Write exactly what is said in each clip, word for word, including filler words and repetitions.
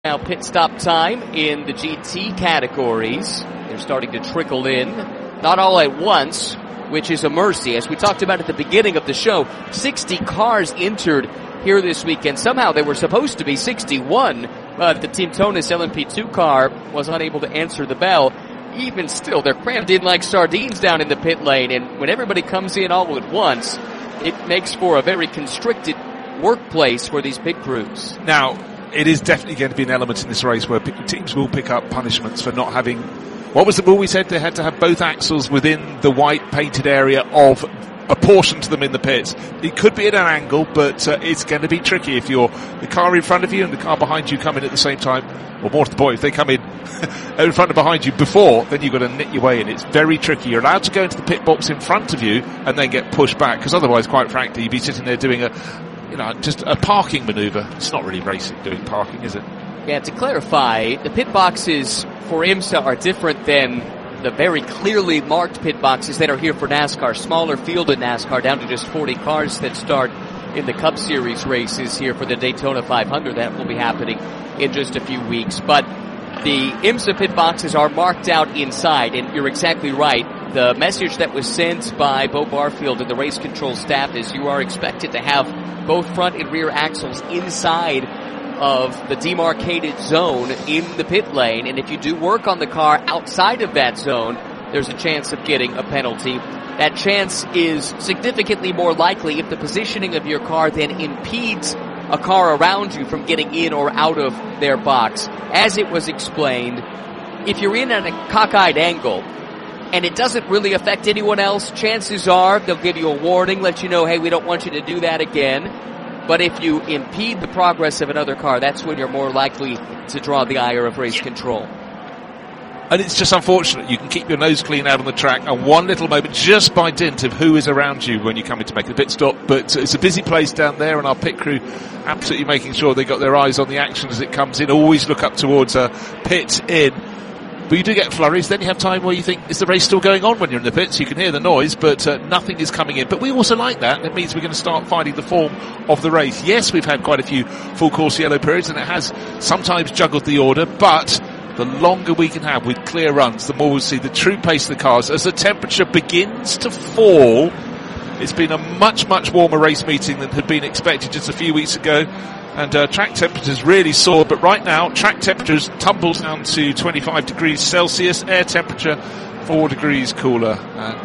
Now pit stop time in the G T categories. They're starting to trickle in, not all at once, which is a mercy. As we talked about at the beginning of the show, sixty cars entered here this weekend. Somehow they were supposed to be sixty-one, but the Team Tonus L M P two car was unable to answer the bell. Even still, they're crammed in like sardines down in the pit lane, and when everybody comes in all at once, it makes for a very constricted workplace for these pit crews. Now, it is definitely going to be an element in this race where teams will pick up punishments for not having, what was the rule we said? They had to have both axles within the white painted area of a portion to them in the pits. It could be at an angle, but uh, it's going to be tricky if you're the car in front of you and the car behind you come in at the same time, or more to the point, if they come in in front and behind you before, then you've got to knit your way in. It's very tricky. You're allowed to go into the pit box in front of you and then get pushed back, because otherwise, quite frankly, you'd be sitting there doing a You know, just a parking manoeuvre. It's not really racing doing parking, is it? Yeah, to clarify, the pit boxes for IMSA are different than the very clearly marked pit boxes that are here for NASCAR. Smaller field in NASCAR, down to just forty cars that start in the Cup Series races here for the Daytona five hundred. That will be happening in just a few weeks. But the IMSA pit boxes are marked out inside, and you're exactly right. The message that was sent by Bo Barfield and the race control staff is you are expected to have both front and rear axles inside of the demarcated zone in the pit lane, and if you do work on the car outside of that zone, there's a chance of getting a penalty. That chance is significantly more likely if the positioning of your car then impedes a car around you from getting in or out of their box. As it was explained, if you're in at a cockeyed angle and it doesn't really affect anyone else, chances are they'll give you a warning, let you know, hey, we don't want you to do that again. But if you impede the progress of another car, that's when you're more likely to draw the ire of race control. And it's just unfortunate. You can keep your nose clean out on the track, and one little moment, just by dint of who is around you when you come in to make the pit stop. But it's a busy place down there, and our pit crew absolutely making sure they got their eyes on the action as it comes in. Always look up towards a pit in. But you do get flurries, then you have time where you think, is the race still going on when you're in the pits? You can hear the noise, but uh, nothing is coming in. But we also like that. It means we're going to start finding the form of the race. Yes, we've had quite a few full course yellow periods, and it has sometimes juggled the order, but the longer we can have with clear runs, the more we'll see the true pace of the cars. As the temperature begins to fall, it's been a much, much warmer race meeting than had been expected just a few weeks ago. And uh, track temperatures really soared, but right now track temperatures tumbles down to twenty-five degrees Celsius, air temperature four degrees cooler, and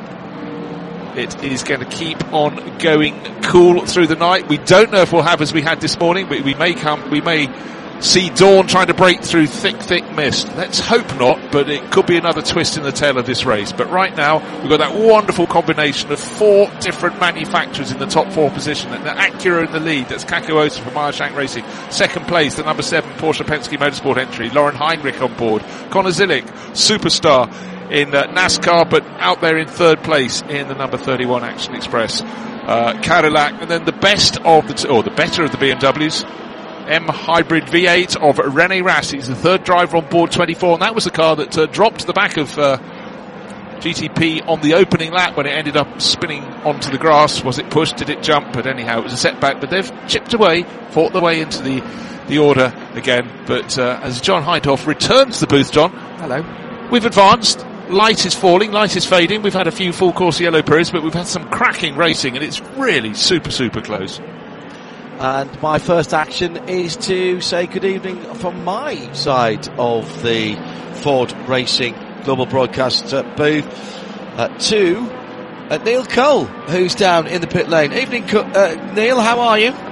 uh, it is going to keep on going cool through the night. We don't know if we'll have as we had this morning, but we may come, we may see dawn trying to break through thick, thick mist. Let's hope not, but it could be another twist in the tail of this race. But right now, we've got that wonderful combination of four different manufacturers in the top four position. And Acura in the lead, that's Kako Osa from Meyershank Racing. Second place, the number seven Porsche Penske Motorsport entry, Lauren Heinrich on board. Connor Zilick, superstar in uh, NASCAR, but out there in third place in the number thirty-one Action Express. Uh, Cadillac, and then the best of the, t- or the better of the B M Ws, M Hybrid V eight of René Rast. He's the third driver on board twenty-four, and that was the car that uh, dropped to the back of uh, G T P on the opening lap when it ended up spinning onto the grass. Was it pushed? Did it jump? But anyhow, it was a setback. But they've chipped away, fought their way into the, the order again. But uh, as John Heidhoff returns to the booth, John. Hello. We've advanced. Light is falling, light is fading. We've had a few full course yellow periods, but we've had some cracking racing, and it's really super, super close. And my first action is to say good evening from my side of the Ford Racing Global Broadcast uh, booth uh, to uh, Neil Cole, who's down in the pit lane. Evening, uh, Neil, how are you?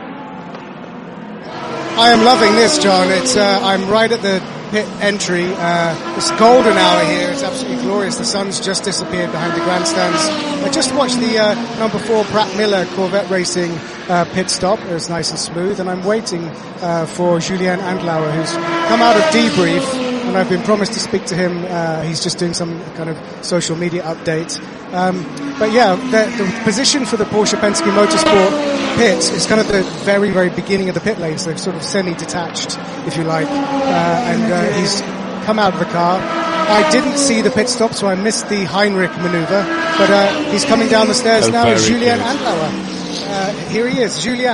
I am loving this, John. It's uh, I'm right at the pit entry. Uh, it's golden hour here. It's absolutely glorious. The sun's just disappeared behind the grandstands. I just watched the uh, number four Pratt Miller Corvette Racing uh, pit stop. It was nice and smooth, and I'm waiting uh, for Julien Andlauer, who's come out of debrief, and I've been promised to speak to him. Uh, he's just doing some kind of social media update. Um, but yeah, the, the position for the Porsche Penske Motorsport pit is kind of the very, very beginning of the pit lane, so sort of semi-detached, if you like. Uh, and uh, he's come out of the car. I didn't see the pit stop, so I missed the Heinrich maneuver. But uh, he's coming down the stairs oh, now. Julien good. Andlauer. Uh, here he is, Julien.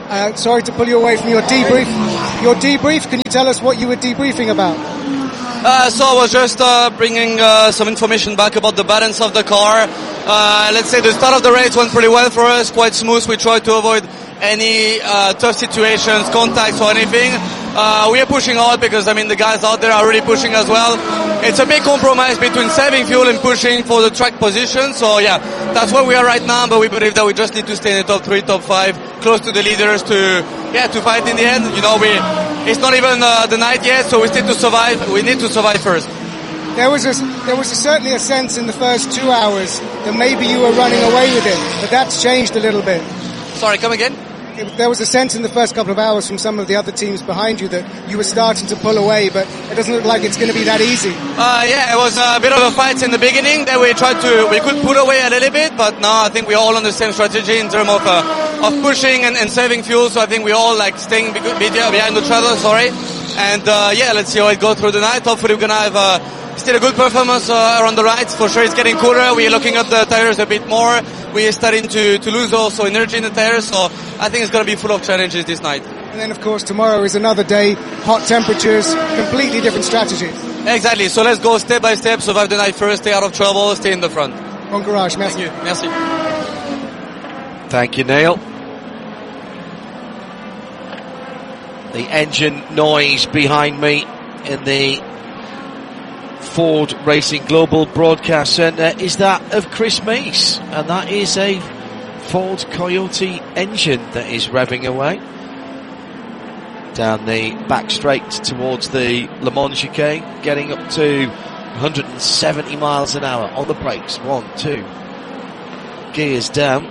Uh, sorry to pull you away from your debrief. Your debrief, can you tell us what you were debriefing about? Uh, so I was just uh, bringing uh, some information back about the balance of the car. Uh, let's say the start of the race went pretty well for us, quite smooth. We tried to avoid any uh, tough situations, contacts or anything. Uh, we are pushing hard because, I mean, the guys out there are really pushing as well. It's a big compromise between saving fuel and pushing for the track position. So yeah, that's where we are right now, but we believe that we just need to stay in the top three, top five, close to the leaders to, yeah, to fight in the end. You know, we, it's not even uh, the night yet, so we still to survive. We need to survive first. There was a, there was a, certainly a sense in the first two hours that maybe you were running away with it, but that's changed a little bit. Sorry, come again? It, there was a sense in the first couple of hours from some of the other teams behind you that you were starting to pull away, but it doesn't look like it's going to be that easy. Uh, yeah, it was a bit of a fight in the beginning. Then we tried to, we could pull away a little bit, but now I think we're all on the same strategy in terms of, uh, of pushing and, and saving fuel. So I think we're all like staying behind each other, sorry. And, uh, yeah, let's see how it goes through the night. Hopefully we're going to have, uh, still a good performance uh, around the rides. For sure it's getting cooler. We are looking at the tires a bit more. We are starting to, to lose also energy in the tires. So I think it's going to be full of challenges this night. And then of course tomorrow is another day, hot temperatures, completely different strategies. Exactly. So let's go step by step, survive the night first, stay out of trouble, stay in the front. Bon courage. Merci. Thank you. Merci. Thank you, Neil. The engine noise behind me in the Ford Racing Global Broadcast Centre is that of Chris Meese, and that is a Ford Coyote engine that is revving away down the back straight towards the Le Mans chicane, getting up to one hundred seventy miles an hour on the brakes. One, two, gears down,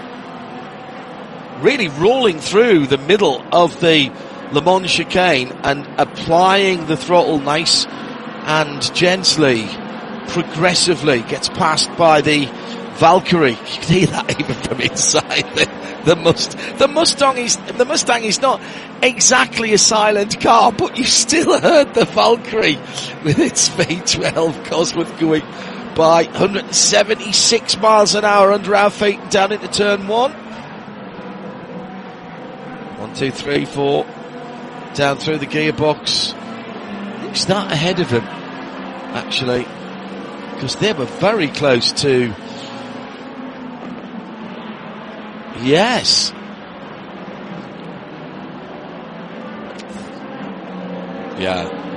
really rolling through the middle of the Le Mans chicane and applying the throttle nice and gently, progressively. Gets passed by the Valkyrie. You can hear that even from inside the, the Must. The Mustang is the Mustang is not exactly a silent car, but you still heard the Valkyrie with its V twelve Cosworth going by one hundred seventy-six miles an hour under our feet down into turn one. One, two, three, four. Down through the gearbox. Looks that ahead of him, actually, because they were very close to. Yes. Yeah.